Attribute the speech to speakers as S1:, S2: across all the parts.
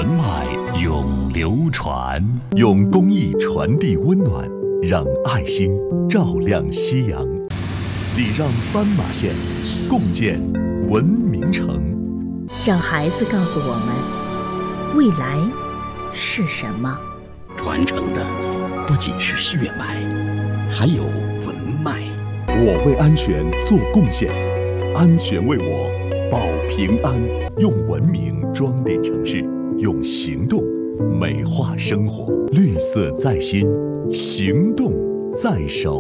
S1: 脉永流传，
S2: 用公益传递温暖，让爱心照亮夕阳。礼让斑马线，共建文明城。
S3: 让孩子告诉我们，未来是什么？
S1: 传承的不仅是血脉，还有文脉。
S2: 我为安全做贡献，安全为我保平安。用文明装点城市，用行动美化生活。绿色在心，行动在手。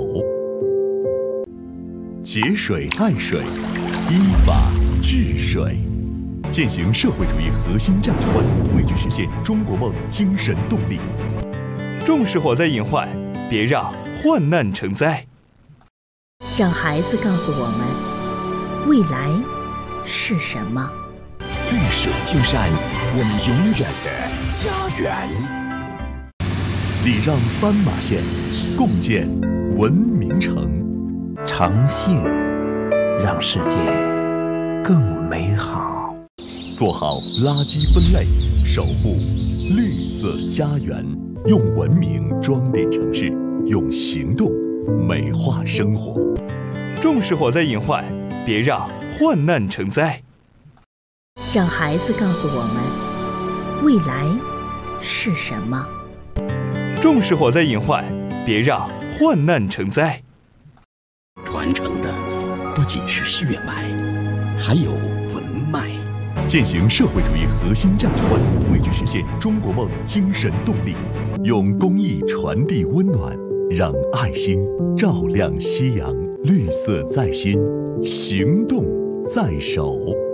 S2: 节水爱水，依法治水，践行社会主义核心价值观，汇聚实现中国梦精神动力。
S4: 重视火灾隐患，别让患难成灾。
S3: 让孩子告诉我们，未来是什么？
S1: 绿水青山，我们永远的家园。
S2: 礼让斑马线，共建文明城。
S5: 诚信让世界更美好。
S2: 做好垃圾分类，守护绿色家园。用文明装点城市，用行动美化生活。
S4: 重视火灾隐患，别让患难成灾。
S3: 让孩子告诉我们，未来是什么？
S4: 重视火灾隐患，别让患难成灾。
S1: 传承的不仅是血脉，还有文脉。
S2: 践行社会主义核心价值观，汇聚实现中国梦精神动力。用公益传递温暖，让爱心照亮夕阳。绿色在心，行动在手。